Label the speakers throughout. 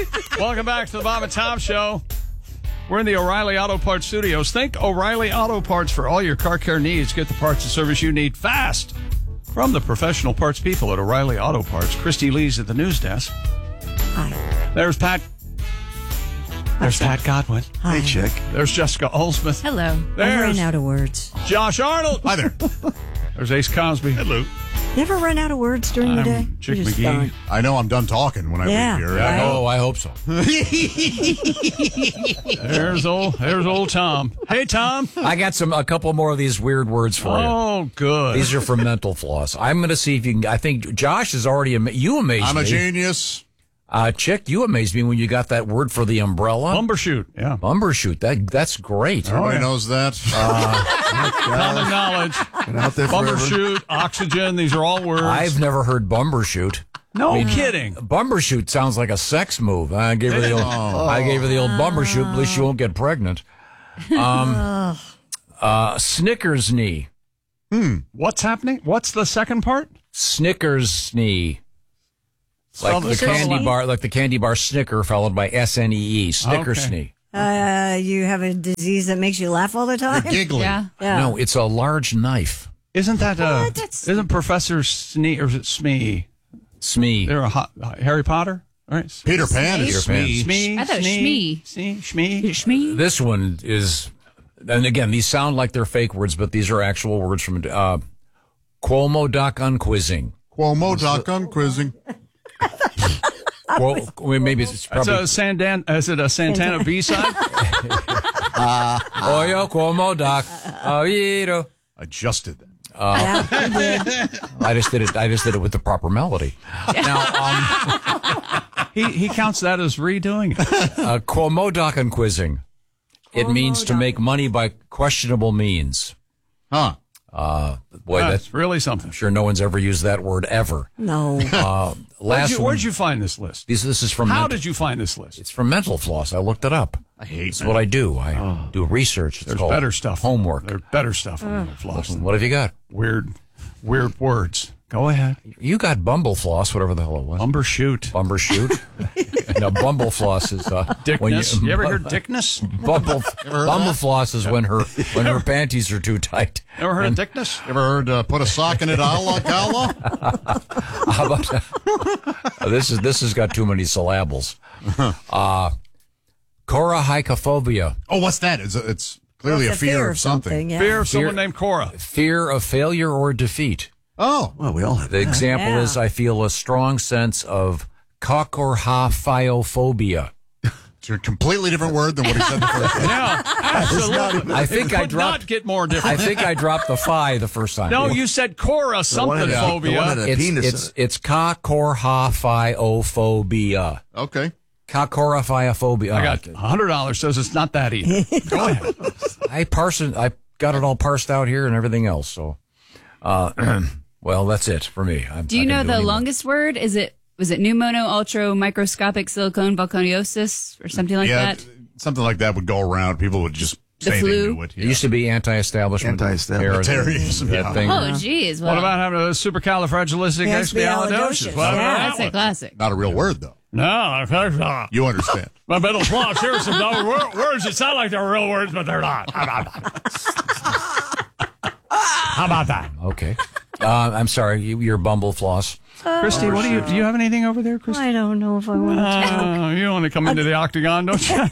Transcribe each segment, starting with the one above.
Speaker 1: Welcome back to the Bob and Tom Show. We're in the O'Reilly Auto Parts studios. Think O'Reilly Auto Parts for all your car care needs. Get the parts and service you need fast from the professional parts people at O'Reilly Auto Parts. Christy Lee's at the news desk.
Speaker 2: Hi.
Speaker 1: There's Pat. There's Pat Godwin.
Speaker 2: Hi.
Speaker 3: Hey, chick.
Speaker 1: There's Jessica Olsmith.
Speaker 4: Hello.
Speaker 2: I
Speaker 1: There's
Speaker 2: ran out of words.
Speaker 1: Josh Arnold.
Speaker 3: Hi there.
Speaker 1: There's Ace Cosby. Hello.
Speaker 2: Never run out of words during the day?
Speaker 1: I'm Chick
Speaker 2: You're just
Speaker 1: McGee.
Speaker 2: done.
Speaker 3: I know I'm done talking when I
Speaker 2: Yeah.
Speaker 3: leave here.
Speaker 1: Yeah.
Speaker 5: Oh, I hope so.
Speaker 1: There's old Tom. Hey, Tom.
Speaker 5: I got a couple more of these weird words for you.
Speaker 1: Oh, good.
Speaker 5: These are for mental floss. I'm going to see if you can. I think Josh is already. You amazed
Speaker 3: I'm
Speaker 5: me.
Speaker 3: a genius.
Speaker 5: Chick, you amazed me when you got that word for the umbrella.
Speaker 1: Bumbershoot. Yeah.
Speaker 5: Bumbershoot. That's great.
Speaker 3: Everybody knows that.
Speaker 1: Common knowledge.
Speaker 3: Been out there forever.
Speaker 1: Bumbershoot, oxygen. These are all words.
Speaker 5: I've never heard bumbershoot.
Speaker 1: no kidding.
Speaker 5: Bumbershoot sounds like a sex move. I gave her the old bumbershoot. At least she won't get pregnant. Snickers knee.
Speaker 1: What's happening? What's the second part?
Speaker 5: Snickers knee.
Speaker 1: Spell
Speaker 5: Like the candy bar Snicker followed by SNEE. Snickers knee.
Speaker 2: You have a disease that makes you laugh all the time?
Speaker 3: Giggling.
Speaker 4: Yeah.
Speaker 2: Yeah.
Speaker 5: No, it's a large knife.
Speaker 1: Isn't that
Speaker 2: That's-
Speaker 1: isn't Professor Snee or is it Smee?
Speaker 5: Smee.
Speaker 1: They're Harry Potter, right?
Speaker 3: Peter Pan is
Speaker 5: Peter Pan.
Speaker 1: Smee.
Speaker 4: I thought Shmee.
Speaker 1: Shmee.
Speaker 4: Shmee?
Speaker 5: This one is, and again, these sound like they're fake words, but these are actual words from Cuomo Doc Unquizzing.
Speaker 3: Cuomo Doc Unquizzing.
Speaker 5: Maybe it's
Speaker 1: That's
Speaker 5: probably
Speaker 1: a is it a Santana B-side?
Speaker 5: Oyo Cuomo Doc. Oído.
Speaker 3: I just did that.
Speaker 2: Yeah, you did.
Speaker 5: I just did it with the proper melody. Now,
Speaker 1: he counts that as redoing it.
Speaker 5: Cuomo Doc Unquizzing. It means to make money by questionable means.
Speaker 3: Huh.
Speaker 5: Boy, that's
Speaker 1: That's really something.
Speaker 5: sure no one's ever used that word ever.
Speaker 2: No.
Speaker 1: Where'd you find this list?
Speaker 5: This is from
Speaker 1: How
Speaker 5: mental,
Speaker 1: did you find this list?
Speaker 5: it's from Mental Floss. I looked it up.
Speaker 3: I hate
Speaker 5: It's what I do. I do research. It's
Speaker 1: There's
Speaker 5: called
Speaker 1: better stuff.
Speaker 5: homework.
Speaker 1: There's better stuff on the floss.
Speaker 5: What have you got?
Speaker 1: Weird words. Go ahead.
Speaker 5: You got Bumble Floss, whatever the hell it was.
Speaker 1: Bumbershoot.
Speaker 5: Bumbershoot. No, Bumble Floss is
Speaker 1: Dickness. You ever heard dickness?
Speaker 5: Bumble Floss is when her panties are too tight.
Speaker 1: Ever heard of dickness?
Speaker 3: Ever heard put a sock in it, Allah, Gala?
Speaker 5: How about this has got too many syllables. Corahycophobia.
Speaker 3: Oh, what's that? It's clearly
Speaker 2: It's
Speaker 3: a fear of something.
Speaker 2: Yeah.
Speaker 1: Fear of someone named Cora.
Speaker 5: Fear of failure or defeat.
Speaker 3: Oh.
Speaker 6: Well, we all have
Speaker 5: The example
Speaker 2: Yeah.
Speaker 5: is I feel a strong sense of cocorhaphiophobia.
Speaker 3: It's a completely different word than what he said the first time.
Speaker 1: Yeah, absolutely.
Speaker 5: I think
Speaker 1: It
Speaker 5: I
Speaker 1: could
Speaker 5: dropped.
Speaker 1: not get more different.
Speaker 5: I think I dropped the phi the first time.
Speaker 1: No, you said Cora something
Speaker 6: the one
Speaker 1: phobia.
Speaker 6: that- penis.
Speaker 5: It's cocorhaphiophobia.
Speaker 3: Okay.
Speaker 5: Cocorhaphiophobia.
Speaker 1: I got $100 says it's not that either. Go ahead.
Speaker 5: I got it all parsed out here and everything else. So, well, that's it for me.
Speaker 4: Do you know the longest word? Was it pneumono ultra microscopic silicone volcaniosis or something like
Speaker 3: Yeah,
Speaker 4: that?
Speaker 3: something like that would go around. People would just
Speaker 4: The
Speaker 3: say
Speaker 4: flu?
Speaker 3: they knew it.
Speaker 5: It used to be anti-establishment.
Speaker 6: Anti-establishment.
Speaker 3: Terrorism,
Speaker 5: That
Speaker 3: yeah.
Speaker 5: thing.
Speaker 4: Oh, geez. Well,
Speaker 1: What about having a supercalifragilisticexpialidocious?
Speaker 2: Expialidocious.
Speaker 1: What
Speaker 2: Yeah.
Speaker 1: about
Speaker 4: that's a classic.
Speaker 3: Not a real word, though.
Speaker 1: No, in fact, not.
Speaker 3: You understand.
Speaker 1: My mental floss. Here's some words that sound like they're real words, but they're not. How about that?
Speaker 5: Okay. I'm sorry. Your Bumble Floss.
Speaker 1: Christy, do you have anything over there, Christy?
Speaker 2: I don't know if I want to talk.
Speaker 1: You want to come into the octagon, don't you?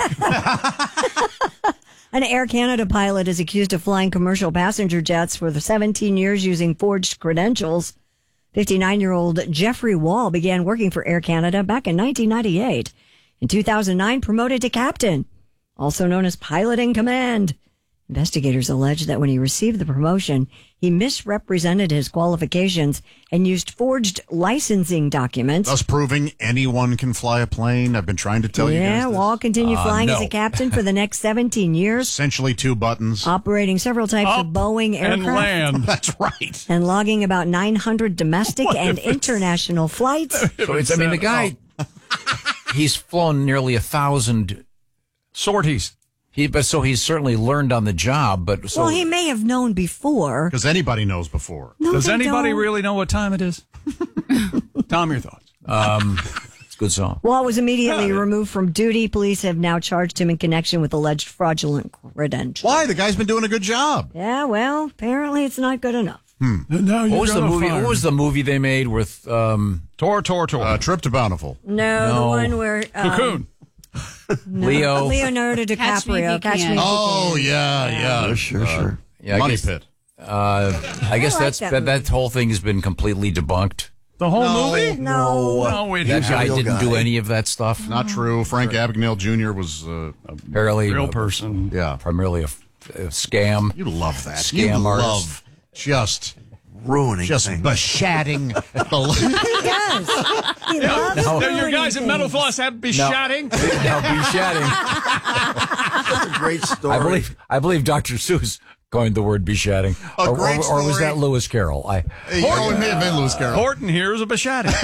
Speaker 2: An Air Canada pilot is accused of flying commercial passenger jets for the 17 years using forged credentials. 59-year-old Jeffrey Wall began working for Air Canada back in 1998. In 2009, promoted to captain, also known as pilot in command. Investigators allege that when he received the promotion, he misrepresented his qualifications and used forged licensing documents.
Speaker 3: Thus proving anyone can fly a plane. I've been trying to tell you guys
Speaker 2: Yeah,
Speaker 3: this.
Speaker 2: Wall continued flying
Speaker 5: no.
Speaker 2: as a captain for the next 17 years,
Speaker 3: Essentially 2 buttons.
Speaker 2: operating several types of Boeing
Speaker 1: and
Speaker 2: aircraft.
Speaker 1: land.
Speaker 3: That's right.
Speaker 2: And logging about 900 domestic
Speaker 1: What
Speaker 2: and
Speaker 1: if it's-
Speaker 2: international flights.
Speaker 5: So it's, the guy, he's flown nearly 1,000
Speaker 1: Sorties.
Speaker 5: So he's certainly learned on the job, but so
Speaker 2: Well, he may have known before.
Speaker 3: Because anybody knows before.
Speaker 2: No,
Speaker 1: Does
Speaker 2: they
Speaker 1: anybody
Speaker 2: don't.
Speaker 1: really know what time it is? Tom, your thoughts.
Speaker 5: it's Good song.
Speaker 2: Wall was immediately removed from duty. Police have now charged him in connection with alleged fraudulent credentials.
Speaker 3: Why? The guy's been doing a good job.
Speaker 2: Yeah, well, apparently it's not good enough.
Speaker 1: Now
Speaker 5: What was the movie? What was the movie they made with
Speaker 1: Tor.
Speaker 3: Trip to Bountiful.
Speaker 2: No, the one where
Speaker 1: Cocoon.
Speaker 5: Leo?
Speaker 2: Leonardo
Speaker 4: Catch Me If
Speaker 2: DiCaprio.
Speaker 4: You
Speaker 2: Catch
Speaker 4: Can.
Speaker 2: Me If You
Speaker 3: Oh,
Speaker 2: Can.
Speaker 3: yeah.
Speaker 6: Sure.
Speaker 5: Yeah, I
Speaker 3: Money
Speaker 5: guess,
Speaker 3: Pit.
Speaker 5: I guess
Speaker 2: like
Speaker 5: that's
Speaker 2: that
Speaker 5: that whole thing has been completely debunked.
Speaker 1: The whole movie?
Speaker 2: No.
Speaker 1: No, it
Speaker 5: That
Speaker 1: is
Speaker 5: guy
Speaker 6: real
Speaker 5: didn't do
Speaker 6: guy.
Speaker 5: any of that stuff.
Speaker 3: Not true. Frank Abagnale Jr. was,
Speaker 5: Apparently,
Speaker 1: a real person.
Speaker 3: yeah.
Speaker 5: primarily a scam.
Speaker 3: You love that.
Speaker 5: Scam
Speaker 3: you
Speaker 5: artist.
Speaker 3: love just
Speaker 6: Ruining things.
Speaker 3: beshatting.
Speaker 2: He does. He loves
Speaker 1: Now, your
Speaker 2: ruining
Speaker 1: guys at
Speaker 2: things.
Speaker 1: Metal Floss have be chatting.
Speaker 5: Now be chatting.
Speaker 6: That's a great story.
Speaker 5: I believe Dr. Seuss coined the word be chatting. Or
Speaker 3: great
Speaker 5: was
Speaker 3: story.
Speaker 5: that Lewis Carroll?
Speaker 3: It may have been Lewis Carroll.
Speaker 1: Horton here is a Bishatting.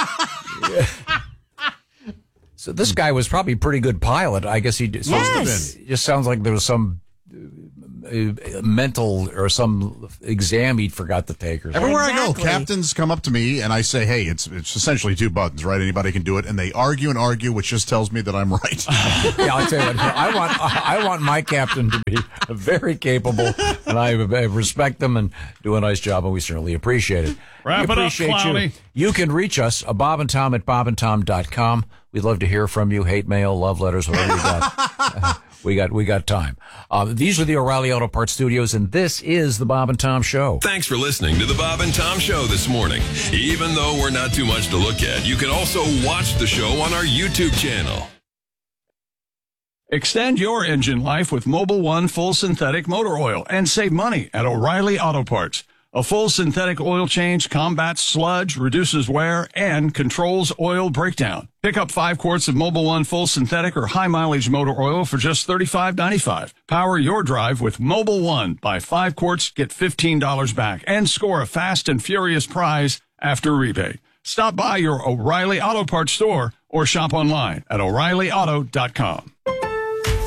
Speaker 5: So this guy was probably a pretty good pilot. I guess he did.
Speaker 2: Yes.
Speaker 5: It just sounds like there was some mental or some exam he forgot to take or something.
Speaker 3: Everywhere I
Speaker 2: Exactly.
Speaker 3: go, captains come up to me and I say, hey, it's essentially 2 buttons, right? Anybody can do it. And they argue and argue, which just tells me that I'm right.
Speaker 5: Yeah, I'll tell you what. I want my captain to be very capable, and I respect them and do a nice job, and we certainly appreciate it.
Speaker 1: Wrap
Speaker 5: We
Speaker 1: it up,
Speaker 5: appreciate you.
Speaker 1: Clowny.
Speaker 5: You can reach us, Bob and Tom at bobandtom.com. We'd love to hear from you. Hate mail, love letters, whatever you got. We got time. These are the O'Reilly Auto Parts Studios, and this is the Bob and Tom Show.
Speaker 7: Thanks for listening to the Bob and Tom Show this morning. Even though we're not too much to look at, you can also watch the show on our YouTube channel.
Speaker 1: Extend your engine life with Mobil 1 full synthetic motor oil and save money at O'Reilly Auto Parts. A full synthetic oil change combats sludge, reduces wear, and controls oil breakdown. Pick up 5 quarts of Mobil 1 full synthetic or high mileage motor oil for just $35.95. Power your drive with Mobil 1. Buy 5 quarts, get $15 back, and score a fast and furious prize after rebate. Stop by your O'Reilly Auto Parts store or shop online at O'ReillyAuto.com.